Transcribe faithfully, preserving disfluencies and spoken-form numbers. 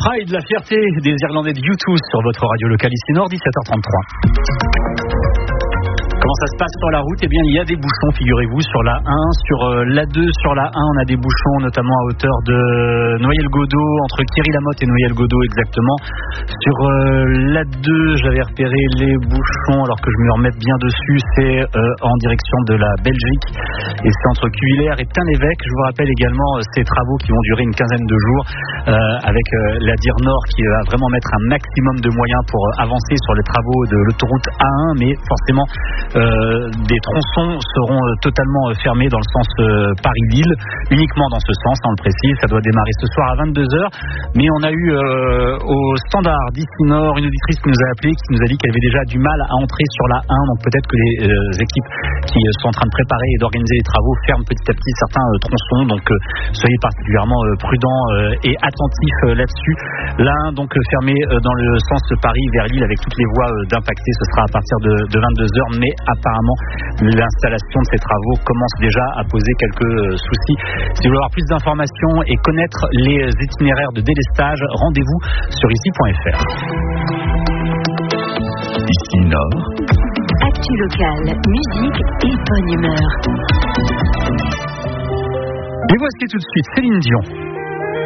Pride, la fierté des Irlandais de U deux sur votre radio locale ici Nord, dix-sept heures trente-trois. Comment ça se passe sur la route? Eh bien, il y a des bouchons, figurez-vous, sur la un, sur euh, l'A deux, sur la un, on a des bouchons, notamment à hauteur de Noyelles-Godault, entre Kiry-la-Motte et Noyelles-Godault exactement. Sur euh, l'A deux, j'avais repéré les bouchons, alors que je me remette bien dessus, c'est euh, en direction de la Belgique, et c'est entre Cuillère et Tain-l'Évêque. Je vous rappelle également euh, ces travaux qui vont durer une quinzaine de jours, euh, avec euh, la D I R Nord qui va vraiment mettre un maximum de moyens pour euh, avancer sur les travaux de l'autoroute A un, mais forcément Euh, des tronçons seront euh, totalement euh, fermés dans le sens euh, Paris-Lille, uniquement dans ce sens, on le précise. Ça doit démarrer ce soir à vingt-deux heures, mais on a eu euh, au standard d'ici Nord une auditrice qui nous a appelé, qui nous a dit qu'elle avait déjà du mal à entrer sur la un, donc peut-être que les euh, équipes qui euh, sont en train de préparer et d'organiser les travaux ferment petit à petit certains euh, tronçons, donc euh, soyez particulièrement euh, prudents euh, et attentifs euh, là-dessus. La un donc euh, fermé euh, dans le sens Paris vers Lille avec toutes les voies euh, d'impactés, ce sera à partir de, de vingt-deux heures, mais apparemment l'installation de ces travaux commence déjà à poser quelques euh, soucis. Si vous voulez avoir plus d'informations et connaître les itinéraires de délestage, rendez-vous sur ici point f r. Ici Nord. Actu locale, musique et bonne humeur. Et voici tout de suite Céline Dion.